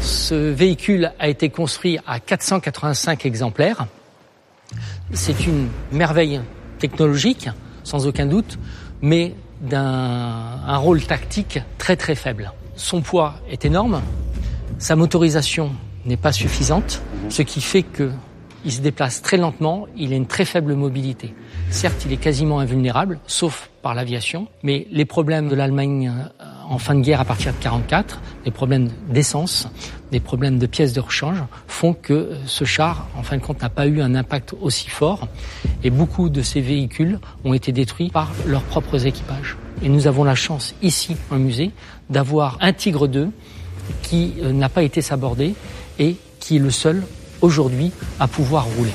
Ce véhicule a été construit à 485 exemplaires. C'est une merveille technologique, sans aucun doute, mais d'un rôle tactique très très faible. Son poids est énorme, sa motorisation n'est pas suffisante, ce qui fait qu'il se déplace très lentement, il a une très faible mobilité. Certes, il est quasiment invulnérable, sauf par l'aviation, mais les problèmes de l'Allemagne en fin de guerre à partir de 1944, les problèmes d'essence, des problèmes de pièces de rechange, font que ce char, en fin de compte, n'a pas eu un impact aussi fort. Et beaucoup de ces véhicules ont été détruits par leurs propres équipages. Et nous avons la chance, ici, au musée, d'avoir un Tigre II qui n'a pas été sabordé et qui est le seul, aujourd'hui, à pouvoir rouler.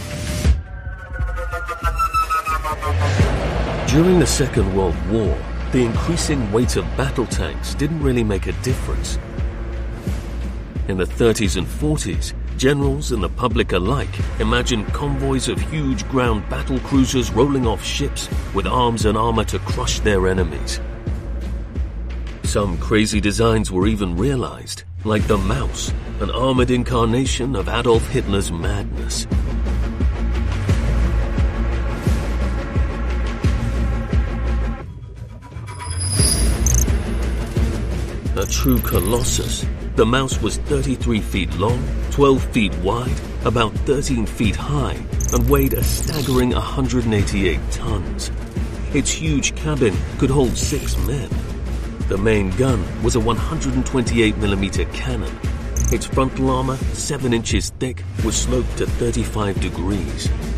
During the Second World War, the increasing weight of battle tanks didn't really make a difference. In the 30s and 40s, generals and the public alike imagined convoys of huge ground battle cruisers rolling off ships with arms and armor to crush their enemies. Some crazy designs were even realized, like the Maus, an armored incarnation of Adolf Hitler's madness. A true colossus, the Maus was 33 feet long, 12 feet wide, about 13 feet high, and weighed a staggering 188 tons. Its huge cabin could hold 6 men. The main gun was a 128mm cannon. Its frontal armor, 7 inches thick, was smoked to 35 degrees.